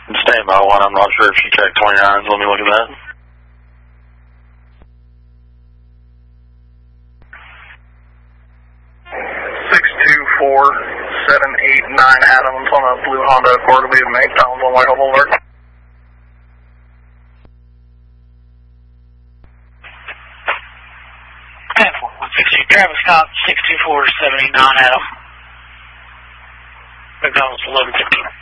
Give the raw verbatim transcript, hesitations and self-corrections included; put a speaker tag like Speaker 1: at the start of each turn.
Speaker 1: Stand by one. I'm not sure if she checked twenty-nines. Let me look at that.
Speaker 2: six two four seven eight nine Adams on a blue Honda Accord. We have McDonald's on Whitehall Boulevard.
Speaker 3: ten four one six eight. Travis Scott, six two four seven eight nine Adam. McDonald's eleven fifteen.